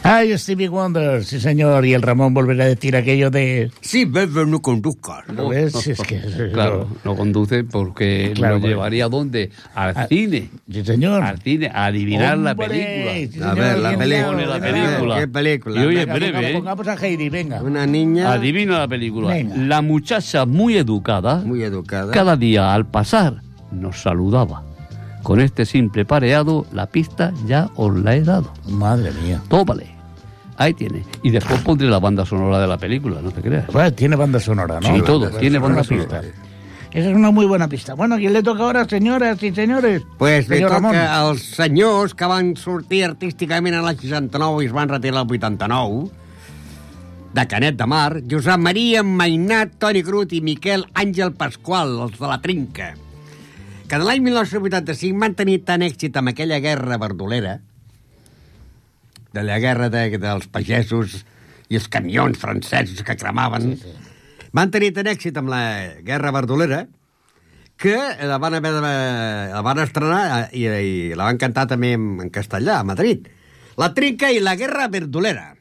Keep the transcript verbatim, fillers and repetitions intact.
Ay, Stevie Wonder, sí señor, y el Ramón volverá a decir aquello de... Sí, bebe, no conduzcas. ¿Lo ves? Si es que... Claro, no conduce porque Claro, lo bueno. llevaría ¿a dónde? Al Ah, cine. Sí señor. Al cine, a adivinar la Hombre, película. sí, A señor, ver, la bien película. mirado, la bien mirado. película. ¿Qué película? Y oye, Venga, breve, pongamos, ¿eh? pongamos a Heidi, venga. Una niña Adivina la película. Venga. La muchacha muy educada, muy educada. cada día al pasar, nos saludaba. Con este simple pareado, la pista ya os la he dado. Madre mía. Tómale. Ahí tiene. Y después pondré la banda sonora de la película, no te creas. Bueno, tiene banda sonora, ¿no? Sí, todo, Pues tiene es banda una sonora. pista. Esa es una muy buena pista. Bueno, ¿quién le toca ahora, señoras i senyores? Pues li Senyor toca Ramon. als senyors que van sortir artísticament a la seixanta-nou i es van retirar al vuitanta-nou, de Canet de Mar, Josep Maria Mainat, Toni Crut i Miquel Àngel Pasqual, els de la Trinca, que de l'any dinou vuitanta-cinc van tenir tant èxit amb aquella guerra verdolera, de la guerra de, dels pagesos i els camions francesos que cremaven, sí, sí. Van tenir tant èxit amb la guerra verdolera que la van, haver de, la van estrenar i, i la van cantar també en, en castellà, a Madrid. La Trinca i la guerra verdolera.